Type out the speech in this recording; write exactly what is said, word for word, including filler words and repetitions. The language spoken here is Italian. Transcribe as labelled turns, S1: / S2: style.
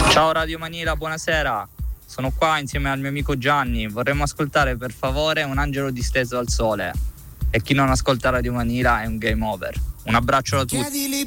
S1: Ciao Radio Manila, buonasera. Sono qua insieme al mio amico Gianni. Vorremmo ascoltare per favore Un angelo disteso al sole. E chi non ascolta Radio Manila è un game over. Un abbraccio a tutti.